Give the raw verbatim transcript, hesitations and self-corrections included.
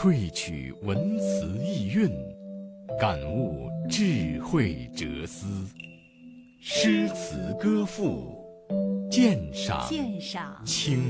萃取文辞意蕴，感悟智慧哲思。诗词歌赋，鉴赏鉴赏清